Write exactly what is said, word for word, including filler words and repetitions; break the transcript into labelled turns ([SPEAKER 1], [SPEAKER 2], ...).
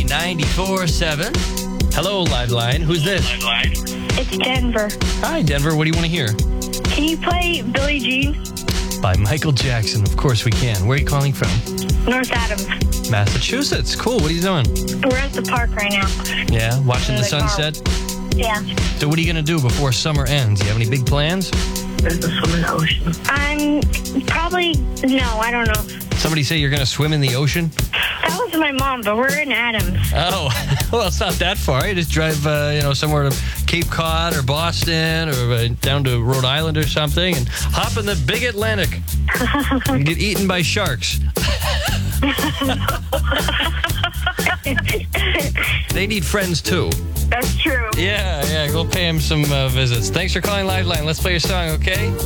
[SPEAKER 1] ninety-four point seven. Hello, Liveline. Who's this?
[SPEAKER 2] It's Denver.
[SPEAKER 1] Hi, Denver. What do you want to hear?
[SPEAKER 2] Can you play Billie Jean?
[SPEAKER 1] By Michael Jackson. Of course we can. Where are you calling from?
[SPEAKER 2] North Adams.
[SPEAKER 1] Massachusetts. Cool. What are you doing?
[SPEAKER 2] We're at the park right now.
[SPEAKER 1] Yeah, watching
[SPEAKER 2] In
[SPEAKER 1] the
[SPEAKER 2] the car.
[SPEAKER 1] sunset?
[SPEAKER 2] Yeah.
[SPEAKER 1] So what are you going to do before summer ends? You have any big plans?
[SPEAKER 3] There's a swim in the ocean.
[SPEAKER 2] I'm probably, no, I don't know.
[SPEAKER 1] Somebody say you're going to swim in the ocean?
[SPEAKER 2] That was my mom, but we're in Adams.
[SPEAKER 1] Oh, well, it's not that far. You just drive, uh, you know, somewhere to Cape Cod or Boston or uh, down to Rhode Island or something and hop in the big Atlantic and get eaten by sharks. They need friends, too.
[SPEAKER 2] That's true.
[SPEAKER 1] Yeah, yeah, go pay them some uh, visits. Thanks for calling Liveline. Let's play your song, okay?